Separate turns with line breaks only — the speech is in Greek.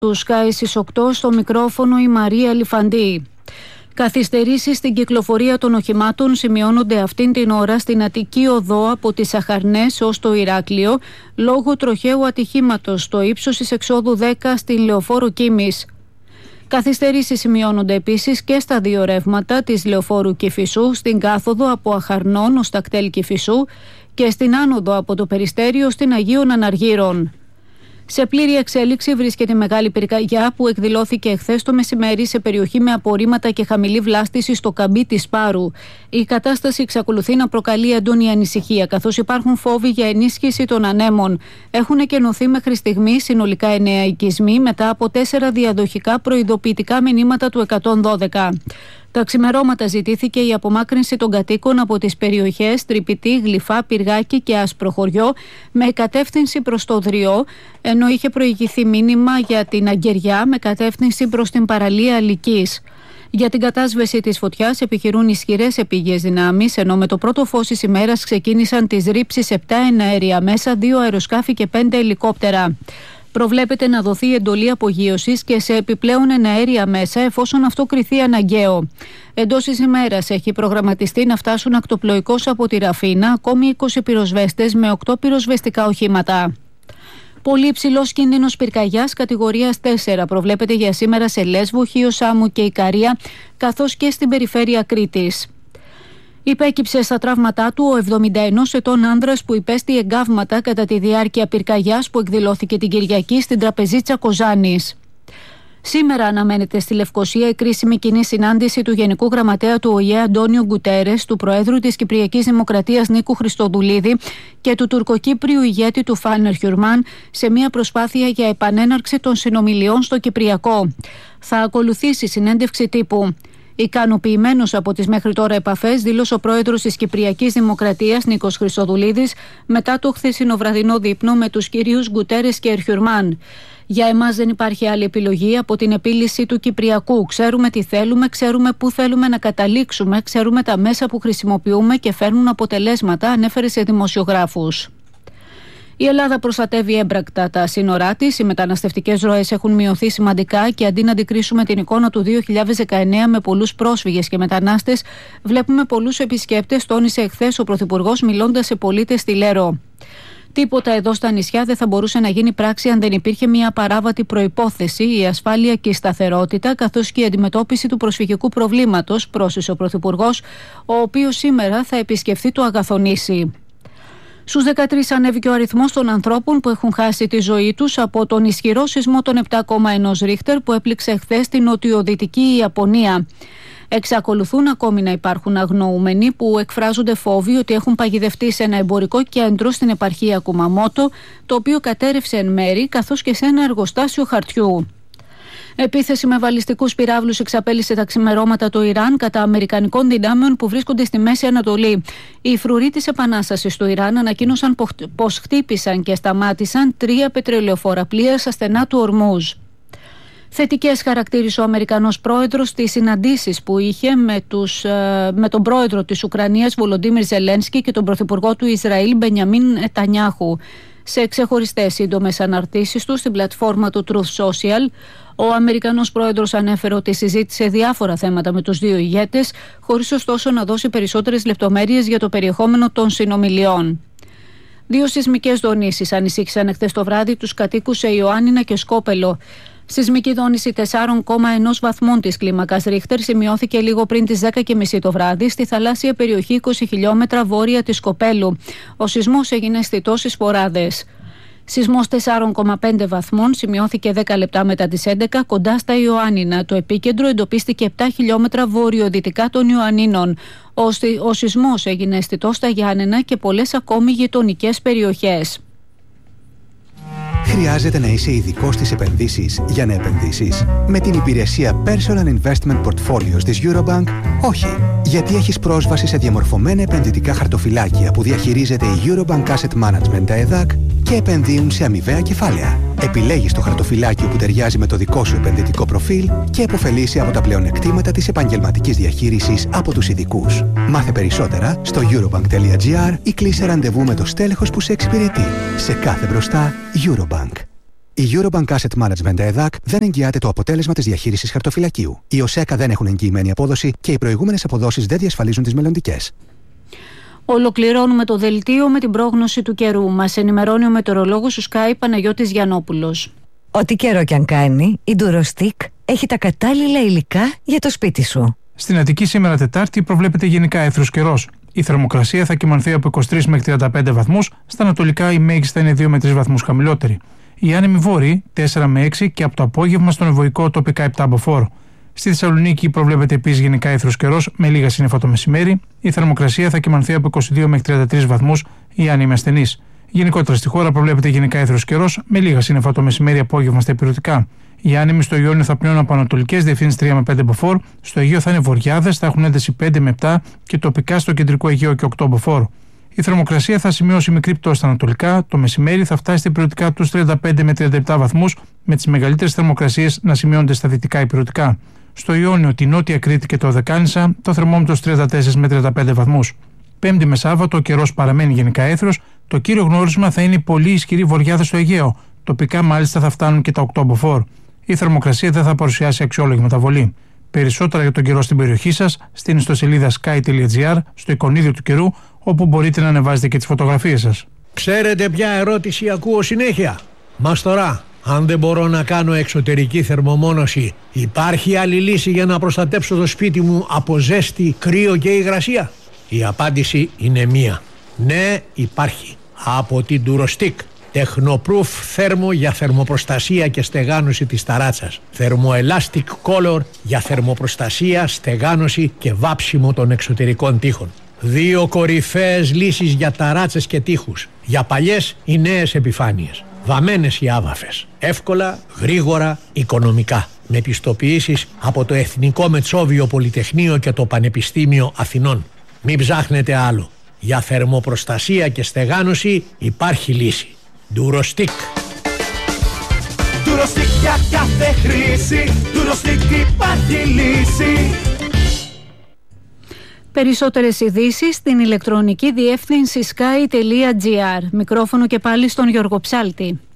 Του Sky στις 8, στο μικρόφωνο η Μαρία Λιφαντή. Καθυστερήσεις στην κυκλοφορία των οχημάτων σημειώνονται αυτήν την ώρα στην Αττική Οδό από τις Αχαρνές ως το Ηράκλειο λόγω τροχαίου ατυχήματος στο ύψος της εξόδου 10 στην Λεωφόρο Κίμης. Καθυστερήσεις σημειώνονται επίσης και στα δύο ρεύματα της Λεωφόρου Κηφισού στην κάθοδο από Αχαρνών ως τα κτέλ Κηφισού και στην άνοδο από το Περιστέριο στην Αγίων Αναργύρων. Σε πλήρη εξέλιξη βρίσκεται η μεγάλη πυρκαγιά που εκδηλώθηκε εχθές το μεσημέρι σε περιοχή με απορρίμματα και χαμηλή βλάστηση στο καμπί της Πάρου. Η κατάσταση εξακολουθεί να προκαλεί έντονη ανησυχία, καθώς υπάρχουν φόβοι για ενίσχυση των ανέμων. Έχουν εκενωθεί μέχρι στιγμή συνολικά 9 οικισμοί μετά από 4 διαδοχικά προειδοποιητικά μηνύματα του 112. Τα ξημερώματα ζητήθηκε η απομάκρυνση των κατοίκων από τις περιοχές Τρυπητή, Γλυφά, Πυργάκι και Ασπροχωριό με κατεύθυνση προς το Δριό, ενώ είχε προηγηθεί μήνυμα για την Αγκεριά με κατεύθυνση προς την παραλία Αλικής. Για την κατάσβεση της φωτιάς επιχειρούν ισχυρές επίγειες δυνάμεις, ενώ με το πρώτο φως της ημέρας ξεκίνησαν τις ρήψεις 7 εναέρια μέσα, 2 αεροσκάφη και 5 ελικόπτερα. Προβλέπεται να δοθεί εντολή απογείωσης και σε επιπλέον εναέρια μέσα εφόσον αυτό κριθεί αναγκαίο. Εντός της ημέρας έχει προγραμματιστεί να φτάσουν ακτοπλοϊκώς από τη Ραφίνα ακόμη 20 πυροσβέστες με 8 πυροσβεστικά οχήματα. Πολύ υψηλός κίνδυνος πυρκαγιάς κατηγορίας 4 προβλέπεται για σήμερα σε Λέσβο, Χίο Σάμου και Ικαρία, καθώς και στην περιφέρεια Κρήτης. Υπέκυψε στα τραύματά του ο 71 ετών άνδρας που υπέστη εγκάβματα κατά τη διάρκεια πυρκαγιάς που εκδηλώθηκε την Κυριακή στην τραπεζίτσα Κοζάνης. Σήμερα αναμένεται στη Λευκοσία η κρίσιμη κοινή συνάντηση του Γενικού Γραμματέα του ΟΗΕ Αντώνιο Γκουτέρες, του Προέδρου της Κυπριακής Δημοκρατίας Νίκου Χριστοδουλίδη και του τουρκοκύπριου ηγέτη του Φάνερ Χιουρμάν σε μια προσπάθεια για επανέναρξη των συνομιλιών στο Κυπριακό. Θα ακολουθήσει συνέντευξη τύπου. Ικανοποιημένος από τις μέχρι τώρα επαφές, δήλωσε ο πρόεδρος της Κυπριακής Δημοκρατίας Νίκος Χριστοδουλίδης μετά το χθεσινό βραδινό δείπνο με τους κυρίους Γκουτέρες και Ερχιουρμάν. Για εμάς δεν υπάρχει άλλη επιλογή από την επίλυση του Κυπριακού. Ξέρουμε τι θέλουμε, ξέρουμε πού θέλουμε να καταλήξουμε, ξέρουμε τα μέσα που χρησιμοποιούμε και φέρνουν αποτελέσματα, ανέφερε σε δημοσιογράφους. Η Ελλάδα προστατεύει έμπρακτα τα σύνορά της. Οι μεταναστευτικές ροές έχουν μειωθεί σημαντικά και αντί να αντικρίσουμε την εικόνα του 2019 με πολλούς πρόσφυγες και μετανάστες, βλέπουμε πολλούς επισκέπτες, τόνισε εχθές ο Πρωθυπουργός μιλώντας σε πολίτες στη Λέρο. Τίποτα εδώ στα νησιά δεν θα μπορούσε να γίνει πράξη αν δεν υπήρχε μια απαράβατη προϋπόθεση, η ασφάλεια και η σταθερότητα, καθώς και η αντιμετώπιση του προσφυγικού προβλήματος, πρόσθεσε ο Πρωθυπουργός, ο οποίος σήμερα θα επισκεφθεί το Αγαθονήσι. Στους 13 ανέβηκε ο αριθμός των ανθρώπων που έχουν χάσει τη ζωή τους από τον ισχυρό σεισμό των 7,1 Ρίχτερ που έπληξε χθες στην νοτιοδυτική Ιαπωνία. Εξακολουθούν ακόμη να υπάρχουν αγνοούμενοι που εκφράζονται φόβοι ότι έχουν παγιδευτεί σε ένα εμπορικό κέντρο στην επαρχία Κουμαμότο, το οποίο κατέρρευσε εν μέρη, καθώς και σε ένα εργοστάσιο χαρτιού. Επίθεση με βαλιστικούς πυράβλους εξαπέλυσε τα ξημερώματα το Ιράν κατά αμερικανικών δυνάμεων που βρίσκονται στη Μέση Ανατολή. Οι φρουροί της Επανάστασης του Ιράν ανακοίνωσαν πως χτύπησαν και σταμάτησαν 3 πετρελαιοφόρα πλοία στα στενά του Ορμούζ. Θετικές χαρακτήρισε ο Αμερικανός πρόεδρος στις συναντήσεις που είχε με τον πρόεδρο της Ουκρανίας Βολοντίμιρ Ζελένσκι και τον πρωθυπουργό του Ισραήλ Μπενιαμίν Νετανιάχου. Σε ξεχωριστές σύντομες αναρτήσεις του στην πλατφόρμα του Truth Social, ο Αμερικανός πρόεδρος ανέφερε ότι συζήτησε διάφορα θέματα με τους δύο ηγέτες, χωρίς ωστόσο να δώσει περισσότερες λεπτομέρειες για το περιεχόμενο των συνομιλιών. 2 σεισμικές δονήσεις ανησύχησαν εχθές το βράδυ τους κατοίκους σε Ιωάννινα και Σκόπελο. Σεισμική δόνηση 4,1 βαθμών της κλίμακας Ρίχτερ σημειώθηκε λίγο πριν τις 10:30 το βράδυ στη θαλάσσια περιοχή 20 χιλιόμετρα βόρεια της Σκοπέλου. Ο σεισμός έγινε αισθητός στις Φοράδες. Σεισμός 4,5 βαθμών σημειώθηκε 10 λεπτά μετά τις 11 κοντά στα Ιωάννινα. Το επίκεντρο εντοπίστηκε 7 χιλιόμετρα βορειοδυτικά των Ιωαννίνων. Ο σεισμός έγινε αισθητός στα Γιάννενα και πολλές ακόμη γειτονικές περιοχές.
Χρειάζεται να είσαι ειδικός στις επενδύσεις για να επενδύσεις? Με την υπηρεσία Personal Investment Portfolios της Eurobank, όχι. Γιατί έχεις πρόσβαση σε διαμορφωμένα επενδυτικά χαρτοφυλάκια που διαχειρίζεται η Eurobank Asset Management ΕΔΑΚ και επενδύουν σε αμοιβαία κεφάλαια. Επιλέγεις το χαρτοφυλάκιο που ταιριάζει με το δικό σου επενδυτικό προφίλ και επωφελείσαι από τα πλεονεκτήματα της επαγγελματικής διαχείρισης από τους ειδικούς. Μάθε περισσότερα στο eurobank.gr ή κλείσε ραντεβού με το στέλεχος που σε εξυπηρετεί. Σε κάθε μπροστά, Eurobank. Η Eurobank Asset Management ΕΔΑΚ δεν εγγυάται το αποτέλεσμα της διαχείρισης χαρτοφυλακίου. Οι ΟΣΕΚΑ δεν έχουν εγγυημένη απόδοση και οι προηγούμενες αποδόσεις δεν διασφαλίζουν τις μελλοντικές.
Ολοκληρώνουμε το δελτίο με την πρόγνωση του καιρού. Μας ενημερώνει ο μετεωρολόγος του Sky Παναγιώτης Γιαννόπουλος.
Ό,τι καιρό κι αν κάνει, η Durostick έχει τα κατάλληλα υλικά για το σπίτι σου.
Στην Αττική σήμερα Τετάρτη προβλέπεται γενικά έθρος καιρός. Η θερμοκρασία θα κυμανθεί από 23 μέχρι 35 βαθμούς, στα ανατολικά η μέγιστη θα είναι 2 με 3 βαθμούς χαμηλότερη. Οι άνεμοι βόρειοι 4 με 6 και από το απόγευμα στον ευωικό τοπικά 7 από φόρο. Στη Θεσσαλονίκη προβλέπεται επίσης γενικά έθρος καιρός με λίγα σύννεφα το μεσημέρι. Η θερμοκρασία θα κυμανθεί από 22 μέχρι 33 βαθμούς, οι άνεμοι ασθενείς. Γενικότερα στη χώρα προβλέπεται γενικά έθρος καιρός με λίγα σύννεφα το μεσημέρι απόγευμα στα υπηρετικά. Οι άνεμοι στο Ιόνιο θα πνέουν από ανατολικές διευθύνσεις 3 με 5 μποφόρ, στο Αιγαίο θα είναι βορειάδες, θα έχουν ένταση 5 με 7 και τοπικά στο κεντρικό Αιγαίο και 8 από φόρο. Η θερμοκρασία θα σημειώσει μικρή πτώση στα ανατολικά, το μεσημέρι θα φτάσει στα υπηρετικά τους 35 με 37 βαθμούς, με τις μεγαλύτερες θερμοκρασίες να σημειώνονται στα δυτικά υπηρετικά. Στο Ιόνιο, τη Νότια Κρήτη και το Οδεκάνησα, το θερμόμετρο 34 με 35 βαθμούς. Πέμπτη με Σάββατο, ο καιρός παραμένει γενικά έθρος. Το κύριο γνώρισμα θα είναι η πολύ ισχυρή βορειάδα στο Αιγαίο. Τοπικά μάλιστα θα φτάνουν και τα 8 από φόρ. Η θερμοκρασία δεν θα παρουσιάσει αξιόλογη μεταβολή. Περισσότερα για τον καιρό στην περιοχή σας στην ιστοσελίδα sky.gr, στο εικονίδιο του καιρού, όπου μπορείτε να ανεβάζετε και τις φωτογραφίες σας.
Ξέρετε ποια ερώτηση ακούω συνέχεια? Μας τώρα, αν δεν μπορώ να κάνω εξωτερική θερμομόνωση, υπάρχει άλλη λύση για να προστατέψω το σπίτι μου από ζέστη, κρύο και υγρασία? Η απάντηση είναι μία. Ναι, υπάρχει. Από την Durostick. Technoproof θέρμο για θερμοπροστασία και στεγάνωση της ταράτσας. Thermoelastic Color για θερμοπροστασία, στεγάνωση και βάψιμο των εξωτερικών τοίχων. 2 κορυφαίες λύσεις για ταράτσες και τοίχους. Για παλιές ή νέες επιφάνειες. Βαμμένες ή άβαφες. Εύκολα, γρήγορα, οικονομικά. Με πιστοποιήσεις από το Εθνικό Μετσόβιο Πολυτεχνείο και το Πανεπιστήμιο Αθηνών. Μην ψάχνετε άλλο. Για θερμοπροστασία και στεγάνωση υπάρχει λύση. Durostick.
Durostick για κάθε χρήση. Durostick υπάρχει λύση.
Περισσότερες ειδήσεις στην ηλεκτρονική διεύθυνση sky.gr. Μικρόφωνο και πάλι στον Γιώργο Ψάλτη.